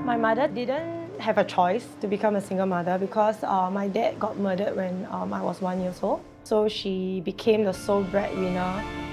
My mother didn't have a choice to become a single mother because my dad got murdered when I was 1 year old. So she became the sole breadwinner.